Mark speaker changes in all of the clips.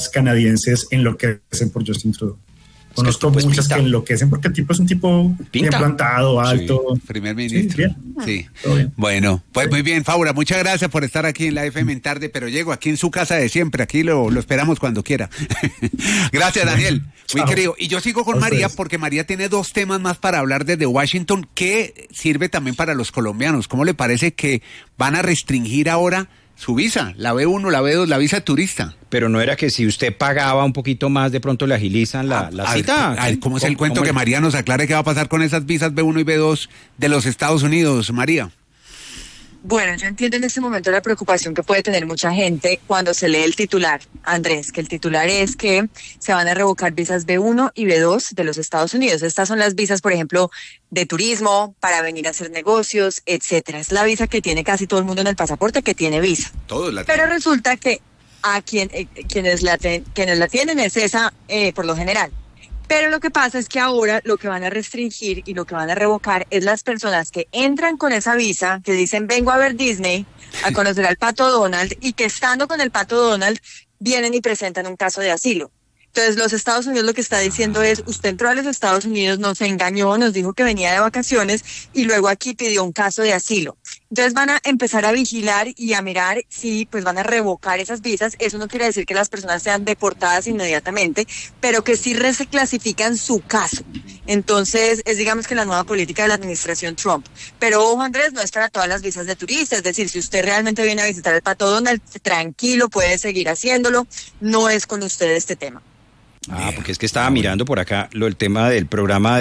Speaker 1: canadienses enloquecen por Justin Trudeau. Conozco muchas que enloquecen porque el tipo es un tipo bien plantado, alto.
Speaker 2: Sí, primer ministro. Sí.
Speaker 1: Bien.
Speaker 2: Bueno, pues muy bien, Fábula, muchas gracias por estar aquí en la FM en tarde, pero llego aquí en su casa de siempre, aquí lo esperamos cuando quiera. Gracias, Daniel, muy querido. Y yo sigo con María, porque María tiene 2 temas más para hablar desde Washington, que sirve también para los colombianos. ¿Cómo le parece que van a restringir ahora su visa, la B1, la B2, la visa turista?
Speaker 3: Pero no era que si usted pagaba un poquito más, de pronto le agilizan la cita.
Speaker 2: ¿Cómo es el cuento? Que María nos aclare qué va a pasar con esas visas B1 y B2 de los Estados Unidos, María.
Speaker 4: Bueno, yo entiendo en este momento la preocupación que puede tener mucha gente cuando se lee el titular, Andrés, que el titular es que se van a revocar visas B1 y B2 de los Estados Unidos. Estas son las visas, por ejemplo, de turismo, para venir a hacer negocios, etcétera. Es la visa que tiene casi todo el mundo en el pasaporte, que tiene visa.
Speaker 2: Todos la tienen.
Speaker 4: Pero resulta que a quienes la tienen es esa, por lo general. Pero lo que pasa es que ahora lo que van a restringir y lo que van a revocar es las personas que entran con esa visa, que dicen vengo a ver Disney, a conocer al Pato Donald, y que estando con el Pato Donald vienen y presentan un caso de asilo. Entonces los Estados Unidos lo que está diciendo es, usted entró a los Estados Unidos, nos engañó, nos dijo que venía de vacaciones y luego aquí pidió un caso de asilo. Entonces van a empezar a vigilar y a mirar si pues van a revocar esas visas. Eso no quiere decir que las personas sean deportadas inmediatamente, pero que sí reclasifican su caso. Entonces es, digamos, que la nueva política de la administración Trump. Pero ojo, Andrés, no es para todas las visas de turista, es decir, si usted realmente viene a visitar el Pato Donald, tranquilo, puede seguir haciéndolo, no es con usted este tema.
Speaker 3: Porque es que estaba mirando por acá el tema del programa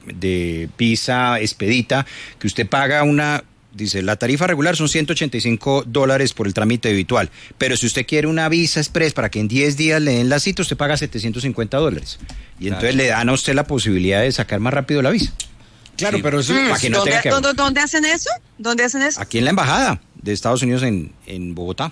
Speaker 3: de Visa Expedita, que usted paga dice, la tarifa regular son $185 por el trámite habitual, pero si usted quiere una Visa Express para que en 10 días le den la cita, usted paga $750. Y entonces le dan a usted la posibilidad de sacar más rápido la visa.
Speaker 1: Claro, sí. Pero eso...
Speaker 3: Para que no tenga que...
Speaker 4: ¿Dónde hacen eso? ¿Dónde hacen eso?
Speaker 3: Aquí en la embajada de Estados Unidos en Bogotá.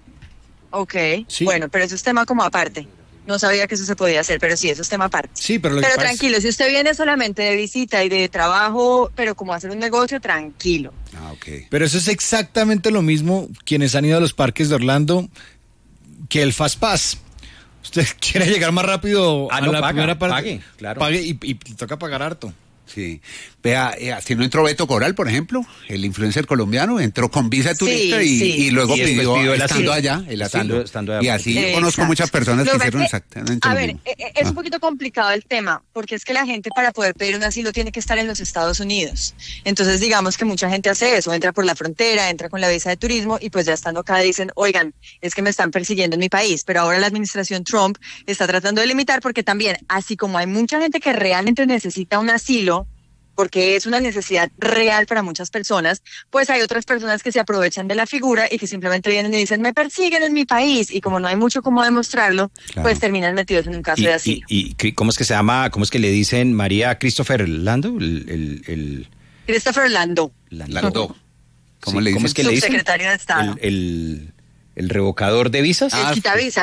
Speaker 4: Ok, sí. Bueno, pero eso es tema como aparte. No sabía que eso se podía hacer, pero sí, eso es tema aparte.
Speaker 1: Sí, pero
Speaker 4: tranquilo, si usted viene solamente de visita y de trabajo, pero como hacer un negocio, tranquilo.
Speaker 1: Okay. Pero eso es exactamente lo mismo quienes han ido a los parques de Orlando que el Fast Pass. Usted quiere llegar más rápido a la primera parte.
Speaker 3: Pague, claro.
Speaker 1: Pague y toca pagar harto.
Speaker 2: Sí. Vea, si no entró Beto Coral, por ejemplo, el influencer colombiano, entró con visa de turista y luego pidió el estando allá, el asilo. Estando allá. Y así conozco muchas personas que hicieron exactamente lo mismo.
Speaker 4: Es un poquito complicado el tema, porque es que la gente para poder pedir un asilo tiene que estar en los Estados Unidos. Entonces, digamos que mucha gente hace eso, entra por la frontera, entra con la visa de turismo y pues ya estando acá dicen, oigan, es que me están persiguiendo en mi país. Pero ahora la administración Trump está tratando de limitar, porque también, así como hay mucha gente que realmente necesita un asilo, porque es una necesidad real para muchas personas, pues hay otras personas que se aprovechan de la figura y que simplemente vienen y dicen, me persiguen en mi país, y como no hay mucho cómo demostrarlo, pues terminan metidos en un caso de asilo.
Speaker 3: ¿Y cómo es que se llama, cómo es que le dicen María Christopher Lando?
Speaker 4: Christopher Lando.
Speaker 3: ¿Cómo le dicen? ¿Cómo es que le dicen?
Speaker 4: Subsecretario de Estado.
Speaker 3: ¿El revocador de visas?
Speaker 4: El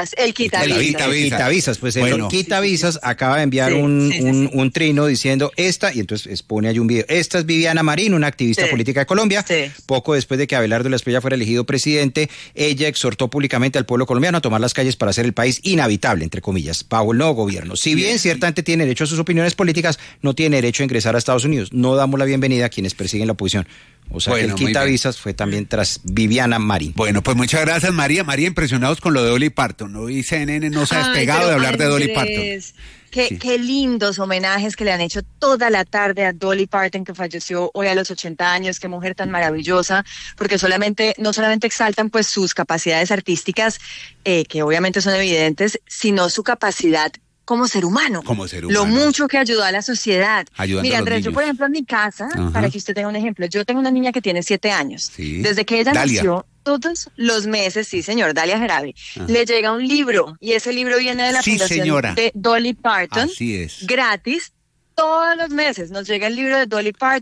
Speaker 3: quitavisas. Pues el quitavisas acaba de enviar un trino diciendo y entonces pone ahí un video. Esta es Viviana Marín, una activista política de Colombia. Poco después de que Abelardo La Espriella fuera elegido presidente, ella exhortó públicamente al pueblo colombiano a tomar las calles para hacer el país inhabitable, entre comillas, bajo el nuevo gobierno. Si bien ciertamente tiene derecho a sus opiniones políticas, no tiene derecho a ingresar a Estados Unidos. No damos la bienvenida a quienes persiguen la oposición. O sea, el quitavisas fue también tras Viviana Marín.
Speaker 2: Bueno, pues muchas gracias, María. María, impresionados con lo de Dolly Parton. Hoy CNN no se ha despegado de hablar de Dolly Parton.
Speaker 4: Qué lindos homenajes que le han hecho toda la tarde a Dolly Parton, que falleció hoy a los 80 años. Qué mujer tan maravillosa, porque no solamente exaltan pues sus capacidades artísticas, que obviamente son evidentes, sino su capacidad como ser humano. Lo mucho que ayudó a la sociedad. Mira, Andrés, yo por ejemplo en mi casa, para que usted tenga un ejemplo, yo tengo una niña que tiene 7 años. Desde que ella nació, todos los meses, sí señor, Dalia Jarabi, le llega un libro, y ese libro viene de la fundación de Dolly Parton.
Speaker 2: Así es.
Speaker 4: Gratis. Todos los meses nos llega el libro de Dolly Parton